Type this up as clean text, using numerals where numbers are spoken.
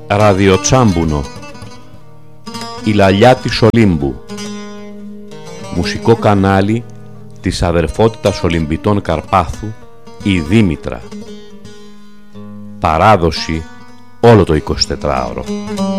Ραδιοτσάμπουνο, η λαλιά της Ολύμπου, μουσικό κανάλι της αδερφότητας Ολυμπιτών Καρπάθου, η Δήμητρα. Παράδοση όλο το 24ωρο.